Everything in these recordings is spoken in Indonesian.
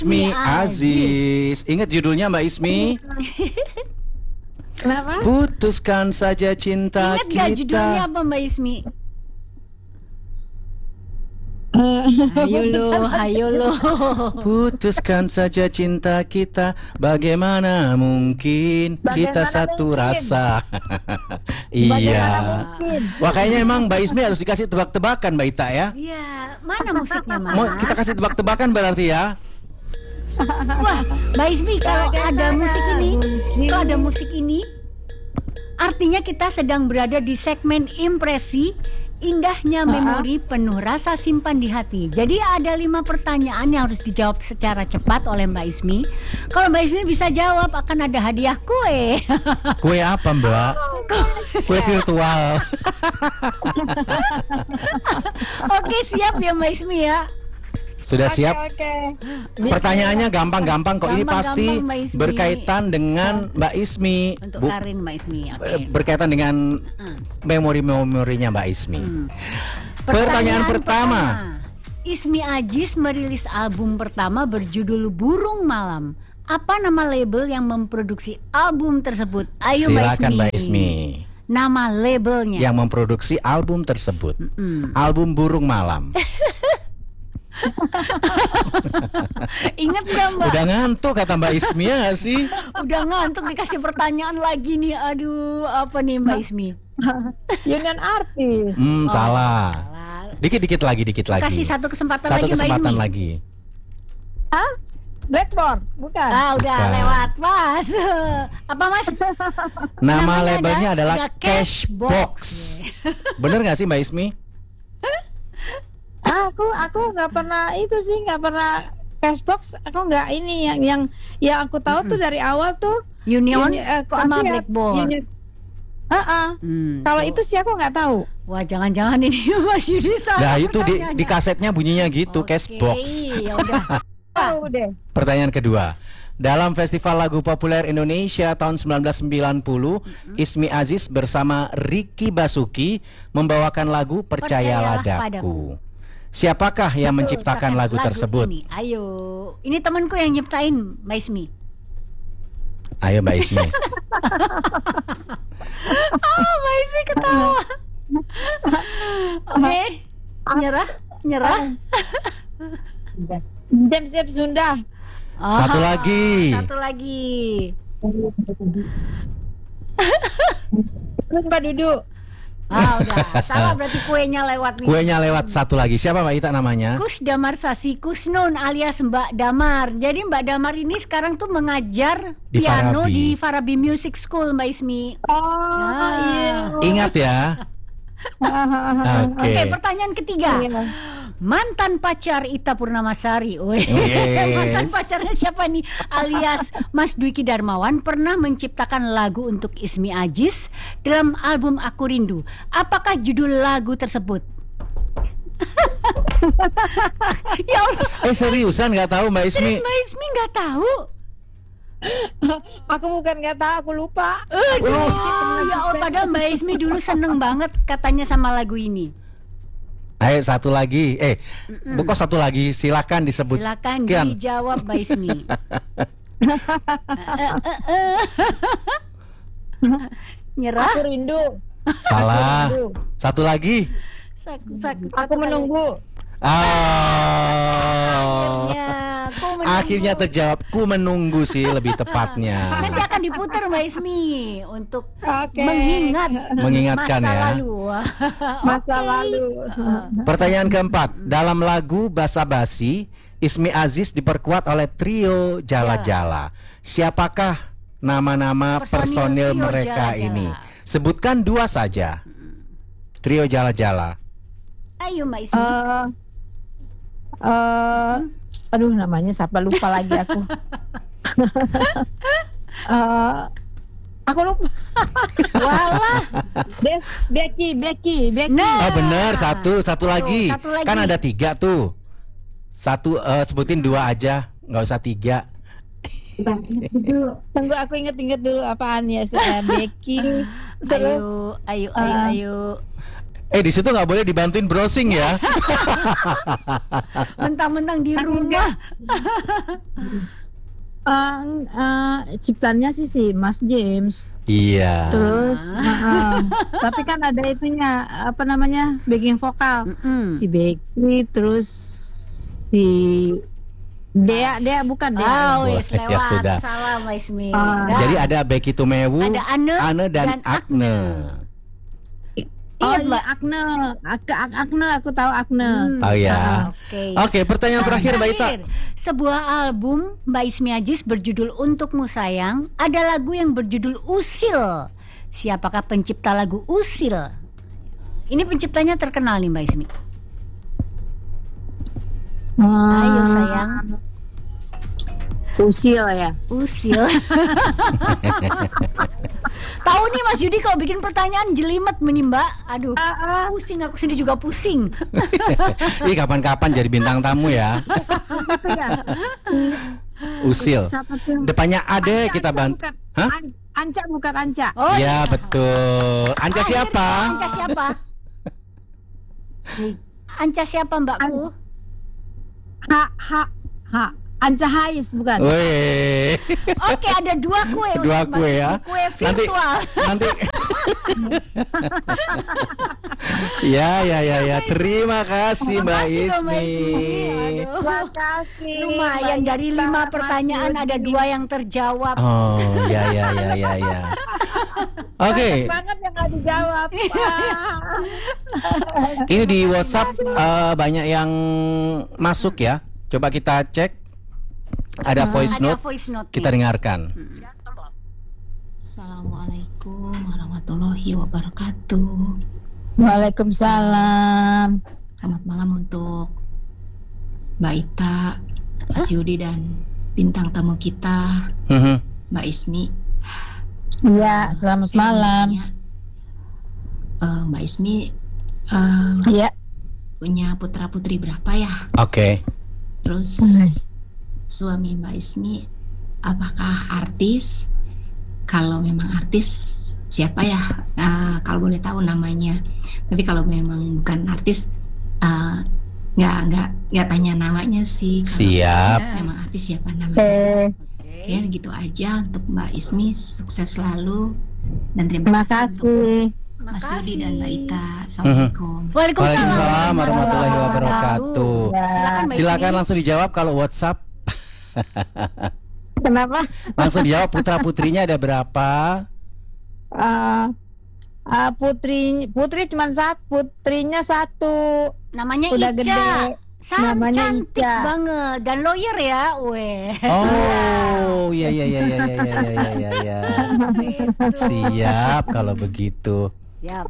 Ismi Aziz. Ingat judulnya Mbak Ismi? Kenapa? Putuskan saja cinta Ingat gak judulnya kita. apa Mbak Ismi? Hayo lo. Putuskan saja cinta kita. Bagaimana mungkin kita Bagaimana satu mungkin? rasa. Bagaimana Iya. mungkin? Wah, kayaknya emang Mbak Ismi harus dikasih tebak-tebakan Mbak Ita ya. Iya, mana musiknya Mas? Mau kita kasih tebak-tebakan berarti ya. Wah, Mbak Ismi kalau ada musik ini, kalau ada musik ini, artinya kita sedang berada di segmen impresi. Indahnya memori penuh rasa simpan di hati. Jadi ada 5 pertanyaan yang harus dijawab secara cepat oleh Mbak Ismi. Kalau Mbak Ismi bisa jawab akan ada hadiah kue. Kue apa Mbak? Kue virtual. Oke, siap ya Mbak Ismi ya. Sudah siap? Oke. Pertanyaannya gampang-gampang kok. Ini pasti Gampang-gampang, Mbak Ismi. berkaitan dengan Mbak Ismi. Untuk Bu- Karin Mbak Ismi. Oke. berkaitan dengan memori-memorinya Mbak Ismi. Pertanyaan pertama. Ismi Aziz merilis album pertama berjudul Burung Malam. Apa nama label yang memproduksi album tersebut? Ayo Silakan Mbak Mbak Ismi. Ismi. Nama labelnya. Yang memproduksi album tersebut. Album Burung Malam. Ingat nggak Mbak? Udah ngantuk kata Mbak Ismi ya nggak sih? Udah ngantuk dikasih pertanyaan lagi nih. Aduh, apa nih Mbak Ismi? Union Artis. Salah. Salah. Dikit-dikit lagi. Kasih satu kesempatan Satu lagi Mbak kesempatan Ismi. lagi. Hah? Blackboard, bukan? Ah, udah Bukan. lewat Mas. Apa Mas? Nama Namanya labelnya adalah ada Cashbox. Cashbox. Bener nggak sih Mbak Ismi? Aku nggak pernah itu sih, nggak pernah Cashbox. Aku nggak ini yang aku tahu tuh dari awal tuh Union kok sama aku ya, Blackboard. Union. Kalau itu sih aku nggak tahu. Wah, jangan-jangan ini Mas Yudi Nah salah. itu di pertanyaannya. kasetnya bunyinya gitu, Oke, Cashbox. ya udah. Tahu deh. Pertanyaan kedua. Dalam Festival Lagu Populer Indonesia tahun 1990, Ismi Aziz bersama Ricky Basuki membawakan lagu Percayalah Percayalah Daku. Siapakah yang menciptakan lagu tersebut? Ini. Ayo, ini temanku yang nyiptain Mbak Ismi. Ayo Mbak Ismi. Mbak Ismi ketawa. Oke, nyerah. Jam siap Sunda. Satu lagi. Satu lagi. Mbak Dudu. Udah. Salah berarti kuenya lewat nih. Kuenya lewat satu lagi. Siapa Mbak Ita namanya? Kus Damar Sasi Kusnun alias Mbak Damar. Jadi Mbak Damar ini sekarang tuh mengajar Di piano Farabi. di Farabi Music School Mbak Ismi. Oh iya. Ingat ya. Oke. Oke, pertanyaan ketiga. Iya. Mantan pacar Ita Purnamasari. Yes. Mantan pacarnya siapa nih? Alias Mas Dwiki Darmawan pernah menciptakan lagu untuk Ismi Aziz dalam album Aku Rindu. Apakah judul lagu tersebut? Ya Allah, Seriusan nggak tahu Mbak Ismi? Mbak Ismi nggak tahu. Aku bukan nggak tahu, aku lupa. Ya Allah, padahal Mbak Ismi dulu seneng banget katanya sama lagu ini. Ayo satu lagi. Kok satu lagi? Silakan disebut. Silakan Kian. dijawab Mbak Ismi. Nyerah? Aku rindu. Salah. Satu lagi. Aku menunggu. Akhirnya terjawab. Ku menunggu sih lebih tepatnya. Nanti akan diputar Mbak Ismi untuk Oke. Mengingatkan masa ya. lalu. Masa Oke. lalu. Pertanyaan keempat. Dalam lagu Basa Basi, Ismi Aziz diperkuat oleh trio Jala Jala. Siapakah nama-nama personil trio mereka Jala Jala? ini? Sebutkan 2 saja. Trio Jala Jala. Ayo Mbak Ismi. Aduh namanya siapa, lupa lagi aku. Aku lupa. Walah. Becky. Nah. Oh benar, satu lagi. Satu lagi. Kan ada 3 tuh. Satu sebutin 2 aja, nggak usah 3. Tunggu aku inget dulu apaan ya. Becky. Ayo. Di situ nggak boleh dibantuin browsing ya. Mentang-mentang di rumah. Ciptaannya sih Mas James. Iya. Terus, tapi kan ada itunya apa namanya backing vokal si Becky, terus si Dea bukan Dea. Wes Boleh, ya lewat. sudah. Salah Mbak Ismi. Jadi ada Becky Tumewu, ada Ane dan Agne. Ingat, Iya Mbak? Agne, aku tahu Agne. Tahu ya. Oke, pertanyaan terakhir Mbak Ita. Sebuah album Mbak Ismi Aziz berjudul Untukmu Sayang, ada lagu yang berjudul Usil. Siapakah pencipta lagu Usil? Ini penciptanya terkenal nih Mbak Ismi. Ayo sayang. Usil ya. Usil. Tahu nih Mas Yudi kalau bikin pertanyaan jelimet nih Mbak. Aduh, pusing, aku sendiri juga pusing. Ih, kapan-kapan jadi bintang tamu ya. Usil. Depannya ada kita bantu. Hah? Anca bukan Anca. Oh Iya, betul. Anca siapa? Anca siapa? Anca siapa Mbakku? Anca Hais bukan. Weh. Oke, ada dua kue. Dua untuk kue ya. Kue virtual. Nanti. Ya. Terima kasih Mbak Makasih loh, Mbak Ismi. Aduh. Makasih. Lumayan dari 5 pertanyaan ada 2 yang terjawab. Oh, ya. Oke. Banget yang nggak dijawab. Ini di WhatsApp banyak yang masuk ya. Coba kita cek. Ada voice Ada note. voice note Kita dengarkan. Assalamualaikum warahmatullahi wabarakatuh. Waalaikumsalam. Selamat malam untuk Mbak Ita, Mas Yudi dan bintang tamu kita Mbak Ismi. Iya, selamat Saya malam. mau tanya, Mbak Ismi Iya. punya putra putri berapa ya? Oke. Terus suami Mbak Ismi apakah artis? Kalau memang artis siapa ya? Kalau boleh tahu namanya. Tapi kalau memang bukan artis nggak tanya namanya sih. Kalau Siap. memang artis siapa namanya? Oke, segitu aja untuk Mbak Ismi. Sukses selalu dan terima kasih untuk Mas Yudi dan Mbak Ita. Assalamualaikum. Waalaikumsalam warahmatullahi wabarakatuh. Silakan Mbak Silakan Ismi. langsung dijawab kalau WhatsApp. Kenapa? Langsung dijawab putra putrinya ada berapa? Putri cuma satu, putrinya satu. Namanya Udah Ica. gede. Namanya Cantik Ica. banget dan lawyer ya, weh. Oh, iya. Siap kalau begitu. Yap.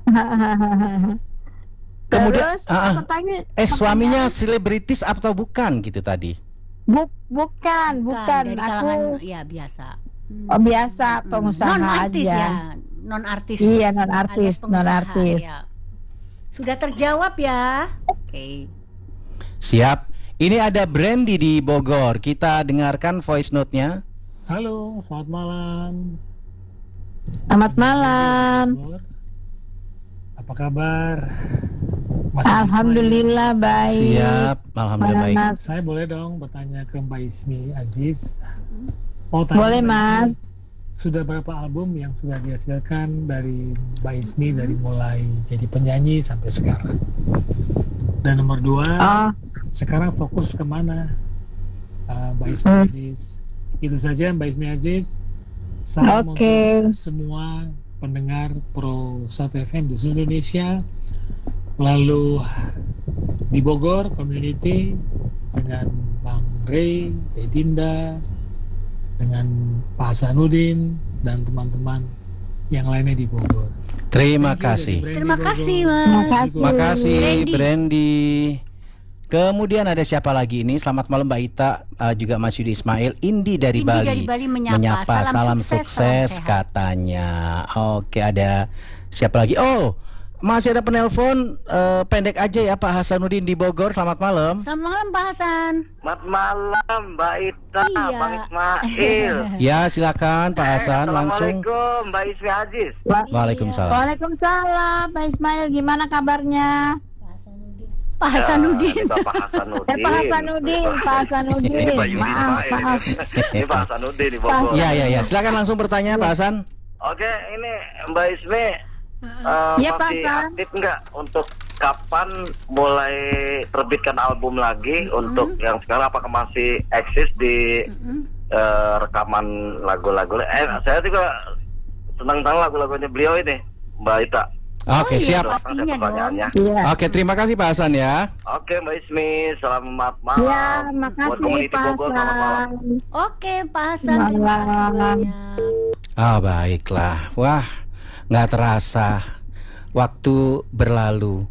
Kemudian, Terus apa tanya? suaminya selebritis atau bukan gitu tadi? Bukan. Dari kalangan, Aku ya biasa. biasa pengusaha Non artis aja. ya, non artis. Iya, non-artis, Alias pengusaha, non-artis. ya. Sudah terjawab ya. Oke. Siap. Ini ada Brandy di Bogor. Kita dengarkan voice note-nya. Halo, selamat malam. Selamat malam. Apa kabar? Alhamdulillah baik. Siap. Alhamdulillah baik. Mas. Saya boleh dong bertanya ke Mbak Ismi Aziz. Boleh Mbak Mas. Ismi, sudah berapa album yang sudah dihasilkan dari Mbak Ismi dari mulai jadi penyanyi sampai sekarang? Dan nomor 2, sekarang fokus kemana Mbak Ismi Aziz? Itu saja Mbak Ismi Aziz. Salam untuk semua pendengar Pro South FM di seluruh Indonesia. Lalu di Bogor community dengan Bang Ray, Dedinda, dengan Pak Hasanuddin dan teman-teman yang lainnya di Bogor. Terima kasih. Terima kasih, Mas. Terima kasih Brandy. Brandy. Kemudian ada siapa lagi ini? Selamat malam Mbak Ita, juga Mas Yudi Ismail. Indi dari Indi Bali. dari Bali menyapa. Salam Salam sukses sehat. katanya. Oke, ada siapa lagi? Oh, masih ada penelpon pendek aja ya Pak Hasanuddin di Bogor. Selamat malam. Selamat malam Pak Hasan. Selamat malam Mbak Ita, Iya. Bang Ismail. Ya silakan Pak Hasan langsung. Assalamualaikum Mbak Ismi Aziz. Waalaikumsalam. Waalaikumsalam, Pak Ismail, gimana kabarnya? Pak Hasanuddin. Ini Bapak Hasanuddin. Pak Hasanuddin, Pak Hasanuddin. Ini Pak Maaf, Ismail. maaf. Ini Pak Hasanuddin di Bogor. Ya, silakan langsung bertanya Pak Hasan. Oke, ini Mbak Ismi Iya, Pak masih Hasan. aktif nggak untuk kapan mulai terbitkan album lagi untuk yang sekarang, apakah masih eksis di rekaman lagu-lagu? Saya juga senang tahu lagu-lagunya beliau ini, Mbak Ita. Oke, siap. Pastinya dong. Pertanyaannya. Iya. Oke, terima kasih Pak Hasan ya. Oke Mbak Ismi, selamat malam. Ya, Buat makasih Community Pak Bogor, selamat malam. Hasan. Oke Pak Hasan, terima kasih Malam. banyak. Baiklah. Wah, nggak terasa waktu berlalu.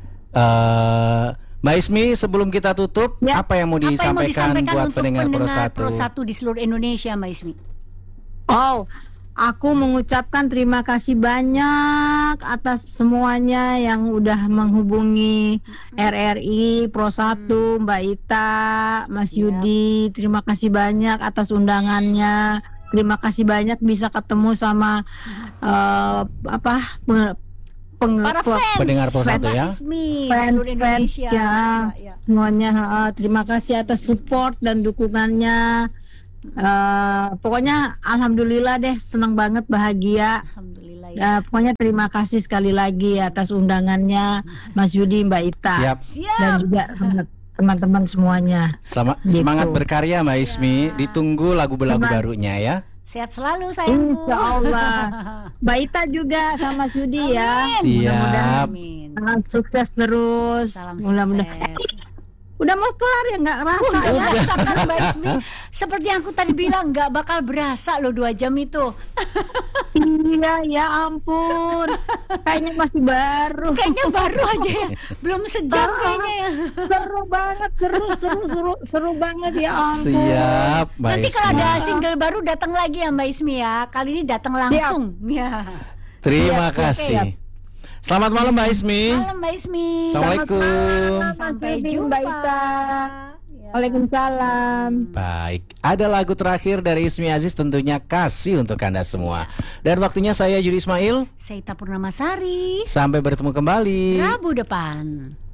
Mbak Ismi, sebelum kita tutup, Ya. apa yang mau Apa yang mau disampaikan disampaikan buat untuk pendengar Pro Pro 1? 1 di seluruh Indonesia Mbak Ismi? Oh, aku mengucapkan terima kasih banyak atas semuanya yang udah menghubungi RRI Pro 1, Mbak Ita, Mas Yudi. Terima kasih banyak atas undangannya. Terima kasih banyak bisa ketemu sama Para fans pendengar Pro 1 ya. Ismi, Fans, seluruh Indonesia. ya. Ya. semuanya. Terima kasih atas support dan dukungannya. Pokoknya alhamdulillah deh, senang banget, bahagia. Alhamdulillah ya. Pokoknya terima kasih sekali lagi atas undangannya Mas Yudi, Mbak Ita, Siap. dan juga teman-teman semuanya. Gitu. Semangat berkarya Mbak Ismi. Ditunggu lagu-lagu barunya ya. Sehat selalu sayangku. Insya Allah. Mbak Ita juga sama Mas Yudi ya. Siap. Amin. Sukses terus. Salam Mudah-mudahan. sukses. Udah mau kelar ya, nggak rasa ya. Rasakan Mbak Ismi, seperti yang aku tadi bilang, nggak bakal berasa loh 2 jam itu. Iya, ya ampun. Kayaknya masih baru. Kayaknya baru aja ya, belum sejam kayaknya ya. Seru banget, seru banget ya ampun. Siap Mbak Nanti kalau Ismi. ada single baru datang lagi ya Mbak Ismi ya. Kali ini datang langsung. Ya. Terima Siap, kasih. Selamat malam Mbak Ismi. Malam Mbak Ismi. Assalamualaikum. Sampai Yudi, jumpa. Mbak Ita. Ya. Waalaikumsalam. Baik, ada lagu terakhir dari Ismi Aziz, tentunya kasih untuk Anda semua. Dan waktunya saya Yudi Ismail. Saya Ita Purnamasari. Sampai bertemu kembali. Rabu depan.